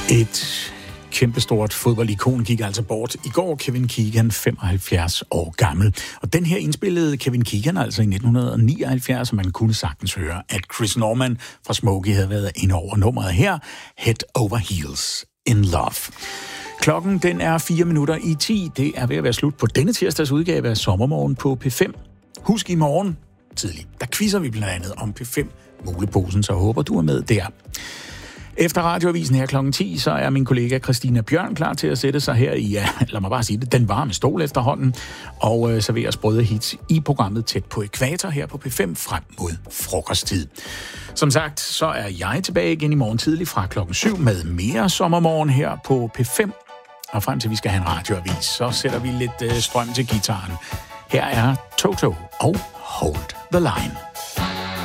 Et kæmpestort fodboldikon gik altså bort i går. Kevin Keegan, 75 år gammel. Og den her indspillede Kevin Keegan altså i 1979, og man kunne sagtens høre, at Chris Norman fra Smokey havde været inde over nummeret her, Head Over Heels in Love. Klokken den er 10:04. Det er ved at være slut på denne tirsdags udgave af Sommermorgen på P5. Husk i morgen tidligt, der quizzer vi blandt andet om P5 Muleposen, så håber du er med der. Efter radioavisen her klokken 10, så er min kollega Christina Bjørn klar til at sætte sig her i, lad mig bare sige det, den varme stol efterhånden, og servere sprøde hits i programmet Tæt på Ækvator her på P5 frem mod frokosttid. Som sagt, så er jeg tilbage igen i morgen tidlig fra klokken 7 med mere Sommermorgen her på P5. Og frem til vi skal have en radioavis, så sætter vi lidt strøm til gitaren. Her er Toto og Hold the Line.